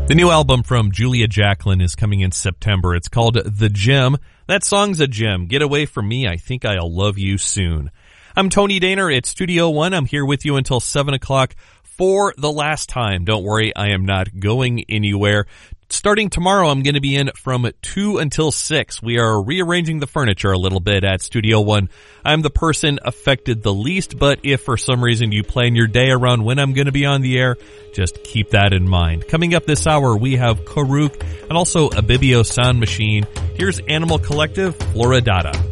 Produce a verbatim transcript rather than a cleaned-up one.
The new album from Julia Jacklin is coming in September. It's called The Gym. That song's a gem. Get away from me. I think I'll love you soon. I'm Tony Daner at Studio One. I'm here with you until seven o'clock for the last time. Don't worry, I am not going anywhere. Starting tomorrow, I'm going to be in from two until six. We are rearranging the furniture a little bit at Studio One. I'm the person affected the least, but if for some reason you plan your day around when I'm going to be on the air, just keep that in mind. Coming up this hour, we have Karuk and also Abibio Sound Machine. Here's Animal Collective, Floridata.